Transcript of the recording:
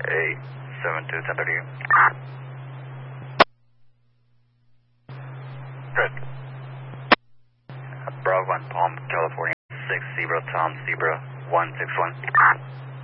872 1030. Good. Bravo 1 Palm, California. 60 Tom Zebra 161.